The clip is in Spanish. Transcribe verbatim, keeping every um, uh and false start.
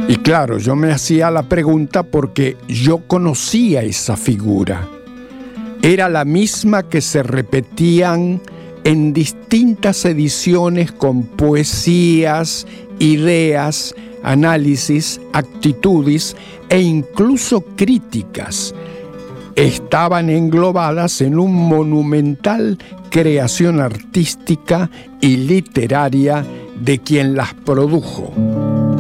Y claro, yo me hacía la pregunta porque yo conocía esa figura. Era la misma que se repetían en distintas ediciones con poesías, ideas, análisis, actitudes e incluso críticas. Estaban englobadas en un monumental creación artística y literaria de quien las produjo.